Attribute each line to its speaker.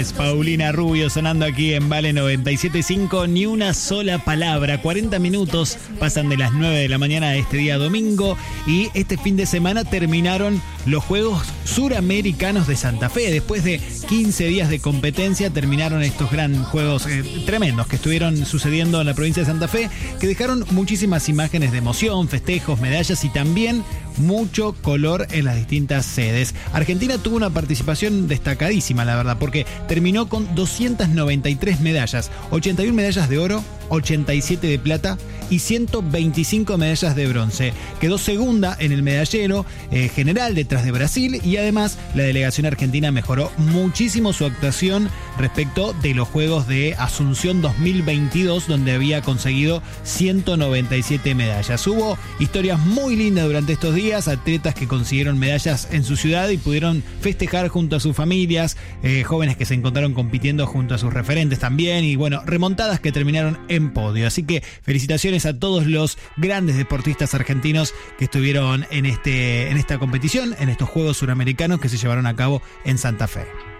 Speaker 1: Es Paulina Rubio sonando aquí en Vale 97.5, ni una sola palabra. 40 minutos pasan de las 9 de la mañana de este día domingo y este fin de semana terminaron los Juegos Suramericanos de Santa Fe. Después de 15 días de competencia terminaron estos grandes juegos tremendos que estuvieron sucediendo en la provincia de Santa Fe, que dejaron muchísimas imágenes de emoción, festejos, medallas y también mucho color en las distintas sedes. Argentina tuvo una participación destacadísima, la verdad, porque terminó con 293 medallas, 81 medallas de oro, 87 de plata y 125 medallas de bronce. Quedó segunda en el medallero general detrás de Brasil y además la delegación argentina mejoró muchísimo su actuación respecto de los Juegos de Asunción 2022, donde había conseguido 197 medallas. Hubo historias muy lindas durante estos días, atletas que consiguieron medallas en su ciudad y pudieron festejar junto a sus familias, jóvenes que se encontraron compitiendo junto a sus referentes también y bueno, remontadas que terminaron en podio. Así que felicitaciones a todos los grandes deportistas argentinos que estuvieron en esta competición, en estos Juegos Suramericanos que se llevaron a cabo en Santa Fe.